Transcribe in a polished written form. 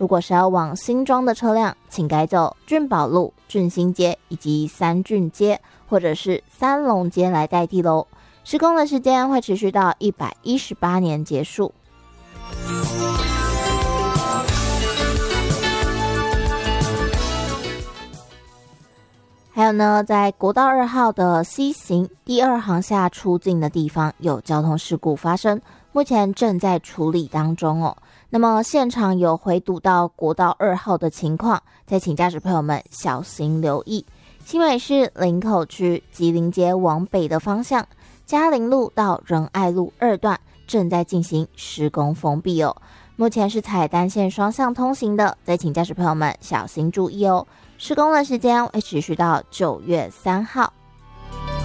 如果是要往新庄的车辆，请改走俊宝路、俊兴街以及三俊街，或者是三龙街来代替咯。施工的时间会持续到118年结束。还有呢，在国道2号的西行第2航厦出境的地方有交通事故发生，目前正在处理当中哦。那么现场有回堵到国道2号的情况，再请驾驶朋友们小心留意。新北市林口区吉林街往北的方向，嘉陵路到仁爱路2段正在进行施工封闭哦。目前是采单线双向通行的，再请驾驶朋友们小心注意哦。施工的时间会持续到9月3号。